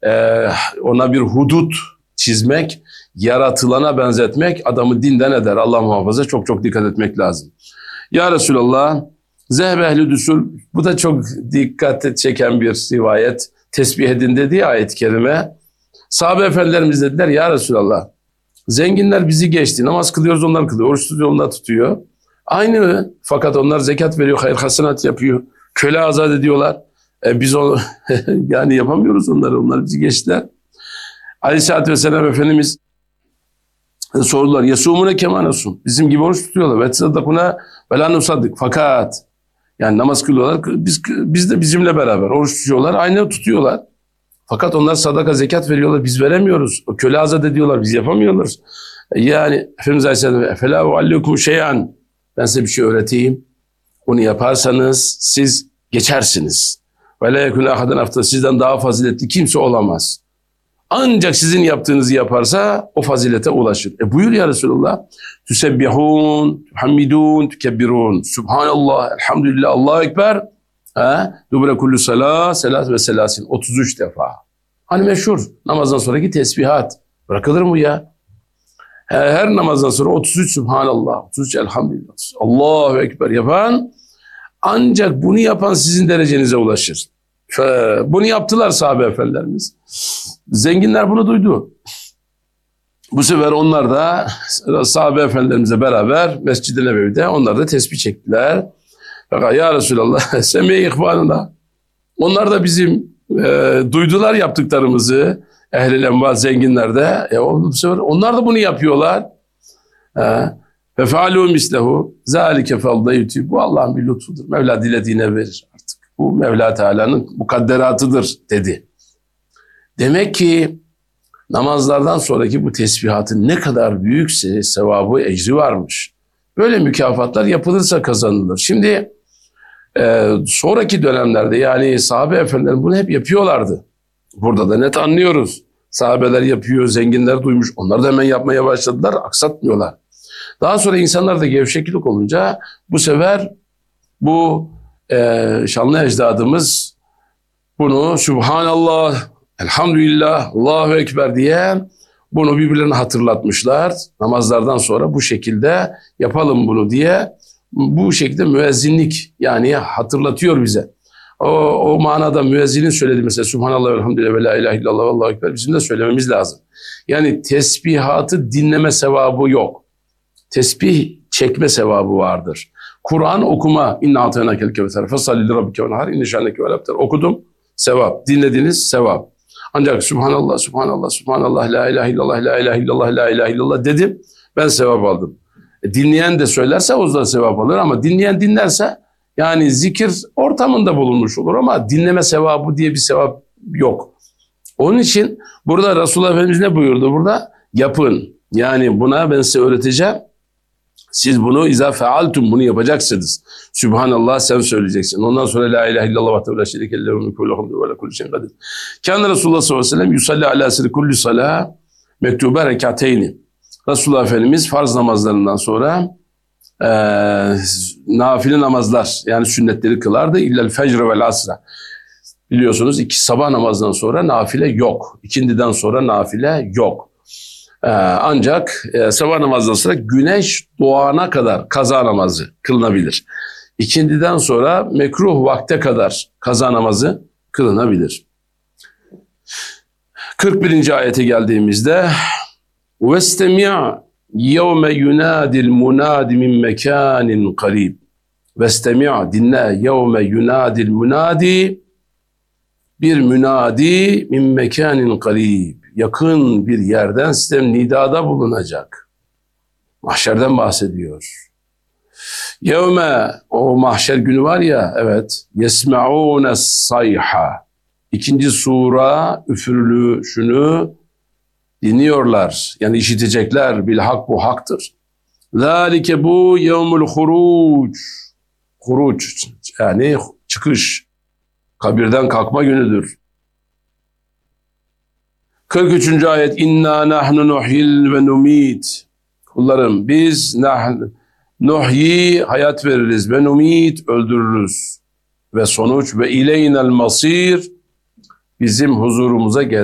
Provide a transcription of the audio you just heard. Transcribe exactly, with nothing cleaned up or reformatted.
e, ona bir hudut çizmek, yaratılana benzetmek adamı dinden eder. Allah muhafaza, çok çok dikkat etmek lazım. Ya Resulallah, zehbe ehlü düsul, bu da çok dikkat çeken bir rivayet. Tesbih edin dediği ayet-i kerime. Sahabe efendilerimiz dediler, ya Resulallah, zenginler bizi geçti. Namaz kılıyoruz, onlar kılıyor. Oruç tutuyor, onlar tutuyor. Aynı mı? Fakat onlar zekat veriyor, hayır hasenat yapıyor. Köle azat ediyorlar. E biz onu yani yapamıyoruz onları. Onlar bizi geçtiler. Aleyhisselatü Vesselam Efendimiz sordular. Yasumune kemanasum. Bizim gibi oruç tutuyorlar. Ve tzadakuna ve la nusaddik. Fakat yani namaz kılıyorlar. Biz, biz de bizimle beraber oruç tutuyorlar. Aynı tutuyorlar. Fakat onlar sadaka, zekat veriyorlar. Biz veremiyoruz. O köle azat ediyorlar. Biz yapamıyoruz. Yani Efendimiz Aleyhisselam efela uallikum şey'an. Ben size bir şey öğreteyim. Onu yaparsanız siz geçersiniz. Ve la yekun ahadan afta, sizden daha faziletli kimse olamaz. Ancak sizin yaptığınızı yaparsa o fazilete ulaşır. E buyur ya Resulullah. Tüsebbihun, hamidun, tükebbirun. Subhanallah, elhamdülillah, Allahu Ekber. Dubure kullu salah, selat ve selasin. otuz üç defa. Hani meşhur namazdan sonraki tesbihat. Bırakılır mı ya? Her namazdan sonra otuz üç Subhanallah, otuz üç elhamdülillah, Allahu Ekber yapan, ancak bunu yapan sizin derecenize ulaşır. Bunu yaptılar sahabe efendilerimiz. Zenginler bunu duydu. Bu sefer onlar da sahabe efendilerimizle beraber Mescid-i Nebevi'de onlar da tesbih çektiler. Fakat ya Resulallah semi ihvanına, onlar da bizim e, duydular yaptıklarımızı. Ehl-i enval, zenginler de e, bu sefer onlar da bunu yapıyorlar. Ve fealû mislehu zâlike fadleytü. Bu Allah'ın bir lütfudur. Mevla dilediğine verir artık. Bu Mevla Teala'nın mukadderatıdır dedi. Demek ki namazlardan sonraki bu tesbihatın ne kadar büyükse sevabı, ecri varmış. Böyle mükafatlar yapılırsa kazanılır. Şimdi e, sonraki dönemlerde yani sahabe efendiler bunu hep yapıyorlardı. Burada da net anlıyoruz. Sahabeler yapıyor, zenginler duymuş. Onlar da hemen yapmaya başladılar, aksatmıyorlar. Daha sonra insanlar da gevşeklik olunca bu sefer bu e, şanlı ecdadımız bunu Subhanallah, Elhamdülillah, Allahu Ekber diye bunu birbirlerine hatırlatmışlar. Namazlardan sonra bu şekilde yapalım bunu diye bu şekilde müezzinlik yani hatırlatıyor bize. O, o manada müezzinin söylediği mesela Subhanallah ve elhamdülillah ve la ilahe illallah ve Allahu Ekber bizim de söylememiz lazım. Yani tesbihatı dinleme sevabı yok. Tesbih çekme sevabı vardır. Kur'an okuma inna ataynakel kevser fesalli rabbike venhar inne şaneke vel abtar okudum sevap, dinlediniz sevap. Ancak Subhanallah, Subhanallah, Subhanallah, la ilahe illallah, la ilahe illallah, la ilahe illallah dedim, ben sevap aldım. E, dinleyen de söylerse o da sevap alır ama dinleyen dinlerse yani zikir ortamında bulunmuş olur ama dinleme sevabı diye bir sevap yok. Onun için burada Resulullah Efendimiz ne buyurdu burada? Yapın. Yani buna ben size öğreteceğim. Siz bunu izâ fealtum bunu yapacaksınız. Sübhanallah sen söyleyeceksin. Ondan sonra la ilahe illallah vahdehu la şerike lehu ve kullu hamdu ve la kulli şeyin kadir. Kâne Resulullah sallallahu aleyhi ve sellem yusalli alâ sirri kulli salâh mektûbe rekateyni. Resulullah Efendimiz farz namazlarından sonra e, nafile namazlar yani sünnetleri kılardı. İllel fecr vel asra. Biliyorsunuz iki sabah namazından sonra nafile yok. İkindiden sonra nafile yok. Ee, ancak e, sabah namazından sonra güneş doğana kadar kaza namazı kılınabilir. İkindiden sonra mekruh vakte kadar kaza namazı kılınabilir. kırk birinci ayete geldiğimizde وَاسْتَمِعْ يَوْمَ يُنَادِ الْمُنَادِ مِنْ مَكَانٍ قَرِيبٍ وَاسْتَمِعْ dinle يَوْمَ يُنَادِ الْمُنَادِ bir münadi min mekanin garib, yakın bir yerden size nidada bulunacak. Mahşerden bahsediyor. Yevme, o mahşer günü var ya, evet. Yesme'ûne sayha. İkinci sura üfürülüşünü dinliyorlar. Yani işitecekler. Bil hak bu haktır. Zalike bu yevmul huruc. Huruc yani çıkış. Kabirden kalkma günüdür. kırk üçüncü ayet İnna nahnu nuhyil ve numit. Kullarım biz nahn nuhyi hayat veririz ve numit öldürürüz. Ve sonuç ve ileynel masir bizim huzurumuza gel.